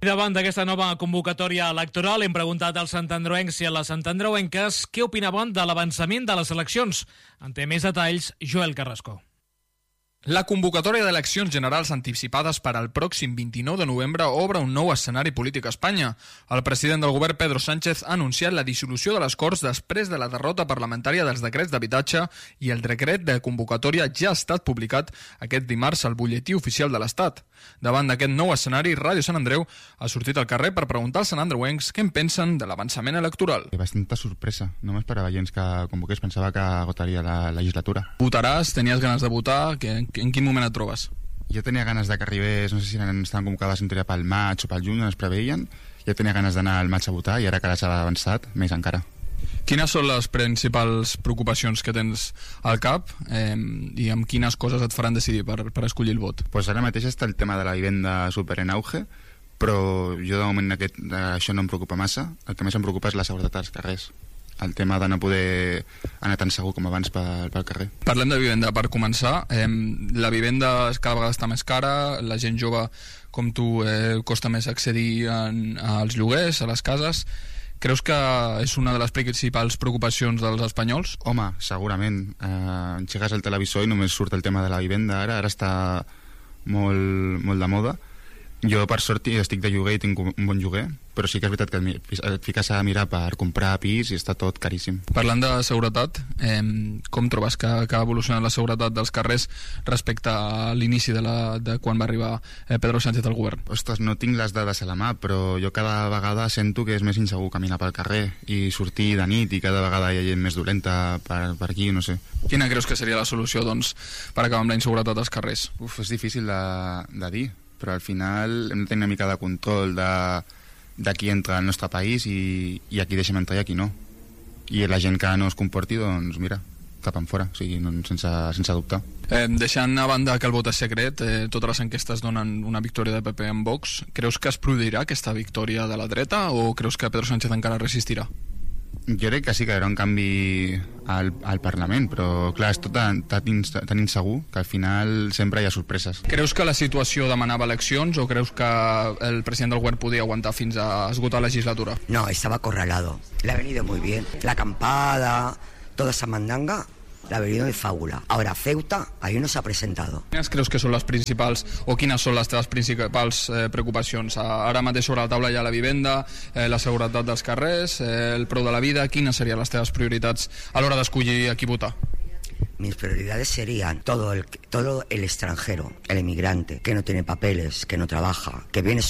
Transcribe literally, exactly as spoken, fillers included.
Davant d'aquesta nova convocatòria electoral hem preguntat als santandreuencs i a les santandreuenques què opinaven de l'avançament de les eleccions. En té més detalls Joel Carrasco. La convocatòria d'eleccions generals anticipades per al pròxim vint-i-nou de novembre obre un nou escenari polític a Espanya. El president del govern, Pedro Sánchez, ha anunciat la dissolució de les Corts després de la derrota parlamentària dels decrets d'habitatge i el decret de convocatòria ja ha estat publicat aquest dimarts al butlletí oficial de l'Estat. Davant d'aquest nou escenari, Ràdio Sant Andreu ha sortit al carrer per preguntar als santandreuencs què en pensen de l'avançament electoral. Bastanta sorpresa. No m'esperava gens que convoqués, pensava que agotaria la legislatura. Votaràs? Tenies ganes de votar? Que en quin moment et trobes? Jo tenia ganes de que arribés, no sé si estaven convocades en teoria pel maig o pel juny, on es preveien. Jo tenia ganes d'anar al maig a votar i ara que les ha avançat, més encara. Quines són les principals preocupacions que tens al cap eh, i amb quines coses et faran decidir per, per escollir el vot? Pues ara mateix està el tema de la vivenda super en auge, però jo de moment aquest, això no em preocupa massa. El que més em preocupa és la seguretat als carrers. El tema de no poder anar tan segur com abans pel, pel carrer. Parlem de vivenda per començar. Eh, la vivenda cada vegada està més cara, la gent jove com tu eh, costa més accedir en, als lloguers, a les cases. Creus que és una de les principals preocupacions dels espanyols? Home, segurament. Eh, engegues el televisor i només surt el tema de la vivenda ara, ara està molt, molt de moda. Jo, per sort, estic de lloguer i tinc un bon lloguer, però sí que és veritat que et fiques a mirar per comprar pis i està tot caríssim. Parlant de seguretat, eh, com trobes que, que ha evolucionat la seguretat dels carrers respecte a l'inici de, la, de quan va arribar eh, Pedro Sánchez al govern? Ostres, no tinc les dades a la mà, però jo cada vegada sento que és més insegur caminar pel carrer i sortir de nit i cada vegada hi ha gent més dolenta per, per aquí, no sé. Quina creus que seria la solució, doncs, per acabar amb la inseguretat als carrers? Uf, és difícil de, de dir, però al final hem de tenir una mica de control de, de qui entra al nostre país i, i a qui deixem entrar i a qui no. I la gent que no es comporti, doncs mira, cap en fora, o sigui, no, sense, sense dubte. Eh, deixant a banda que el vot és secret, eh, totes les enquestes donen una victòria de P P en Vox. Creus que es produirà aquesta victòria de la dreta o creus que Pedro Sánchez encara resistirà? Jo crec que sí que hi haurà un canvi al, al Parlament, però clar, és tot tan, tan, tan insegur que al final sempre hi ha sorpreses. Creus que la situació demanava eleccions o creus que el president del govern podia aguantar fins a esgotar la legislatura? No, estaba acorralado. Le ha venido muy bien. La acampada, toda esa mandanga, le ha venido de fábula. Ahora Ceuta, ahí no se ha presentado. Quines creus que són les principals o quines són les teves principals eh, preocupacions? Ara mateix sobre la taula hi ha la vivenda, eh, la seguretat dels carrers, eh, el preu de la vida. Quines serien les teves prioritats a l'hora d'escollir a qui votar? Mis prioridades serían todo el, todo el extranjero, el emigrante, que no tiene papeles, que no trabaja, que viene